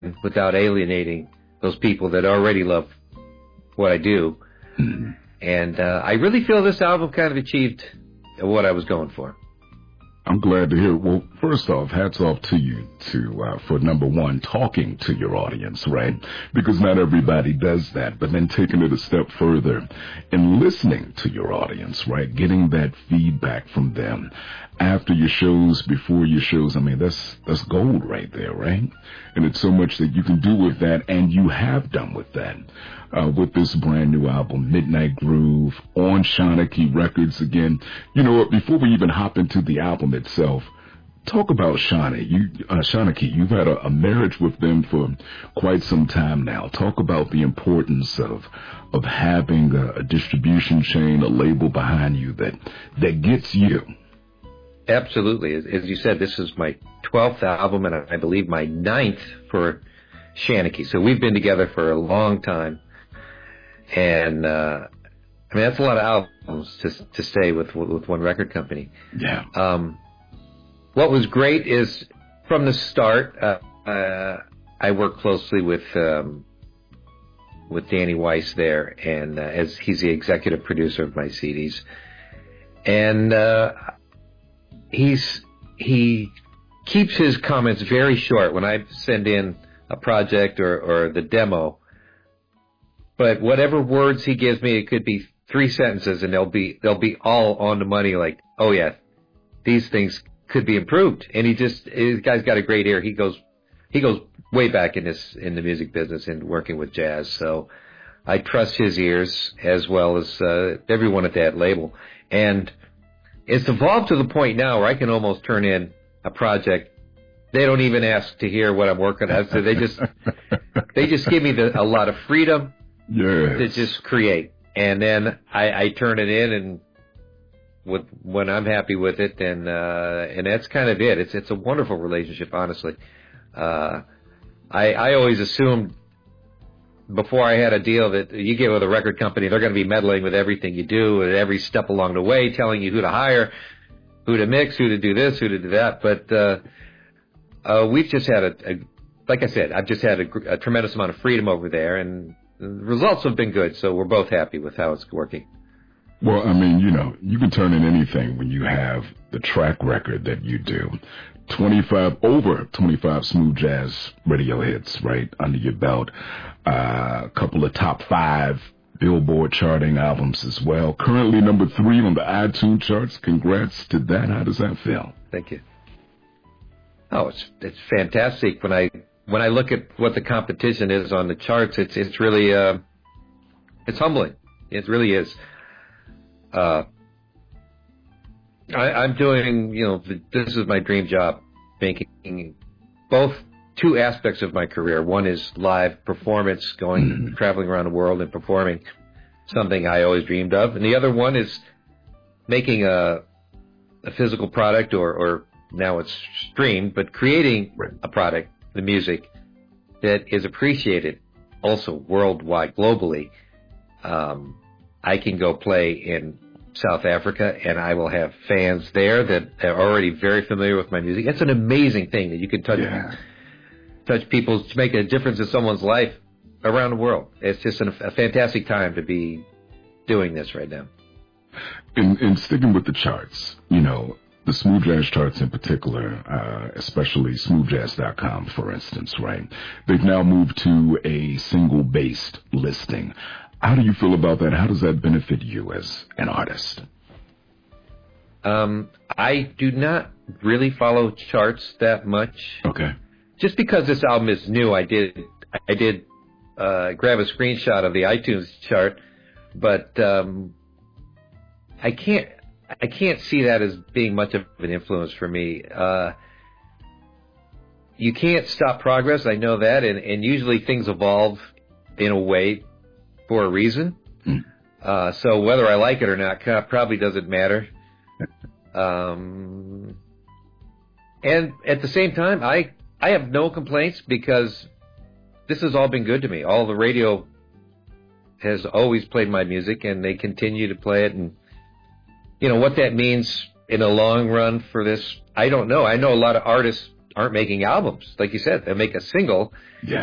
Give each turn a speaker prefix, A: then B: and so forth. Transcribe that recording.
A: without alienating those people that already love what I do.
B: Mhm.
A: And I really feel this album kind of achieved what I was going for.
B: I'm glad to hear. Well, first off, hats off to you for number one, talking to your audience, right? Because not everybody does that, but then taking it a step further and listening to your audience, right? Getting that feedback from them after your shows, before your shows. I mean, that's gold right there, right? And it's so much that you can do with that, and you have done with that. With this brand new album, Midnight Groove, on Shanachie Records again. You know what, before we even hop into the album itself, talk about Shanachie. You've had a marriage with them for quite some time now. Talk about the importance of having a distribution chain, a label behind you that gets you.
A: Absolutely. As you said, this is my 12th album, and I believe my 9th for Shanachie. So we've been together for a long time. And, I mean, that's a lot of albums to stay with one record company.
B: Yeah.
A: What was great is from the start, I worked closely with Danny Weiss there, and as he's the executive producer of my CDs. And, he keeps his comments very short when I send in a project or the demo. But whatever words he gives me, it could be 3 sentences, and they'll be all on the money. Like, oh yeah, these things could be improved. And his guy's got a great ear. He goes way back in the music business and working with jazz. So I trust his ears as well as everyone at that label. And it's evolved to the point now where I can almost turn in a project. They don't even ask to hear what I'm working on. So they just give me a lot of freedom.
B: Yes.
A: To just create, and then I turn it in, and when I'm happy with it, and that's kind of it. It's a wonderful relationship, honestly. I always assumed before I had a deal that you get with a record company, they're going to be meddling with everything you do at every step along the way, telling you who to hire, who to mix, who to do this, who to do that. But we've just had like I said, I've just had a tremendous amount of freedom over there, and the results have been good, so we're both happy with how it's working.
B: Well, I mean, you can turn in anything when you have the track record that you do. Over 25 smooth jazz radio hits, right, under your belt. A couple of top 5 Billboard charting albums as well. Currently number 3 on the iTunes charts. Congrats to that. How does that feel?
A: Thank you. Oh, it's fantastic. When I look at what the competition is on the charts, it's really it's humbling. It really is. I'm doing, this is my dream job, making both 2 aspects of my career. One is live performance, traveling around the world and performing, something I always dreamed of, and the other one is making a physical product, or now it's streamed, but creating a product, the music, that is appreciated also worldwide, globally. I can go play in South Africa, and I will have fans there that are already very familiar with my music. It's an amazing thing that you can touch people, to make a difference in someone's life around the world. It's just a fantastic time to be doing this right now.
B: And sticking with the charts, the smooth jazz charts in particular, especially smoothjazz.com, for instance, right? They've now moved to a single-based listing. How do you feel about that? How does that benefit you as an artist?
A: I do not really follow charts that much.
B: Okay.
A: Just because this album is new, I did grab a screenshot of the iTunes chart, but I can't see that as being much of an influence for me. You can't stop progress, I know that, and usually things evolve in a way for a reason. So whether I like it or not probably doesn't matter. And at the same time, I have no complaints, because this has all been good to me. All the radio has always played my music, and they continue to play it. And what that means in the long run for this, I don't know. I know a lot of artists aren't making albums. Like you said, they'll make a single.
B: Yeah.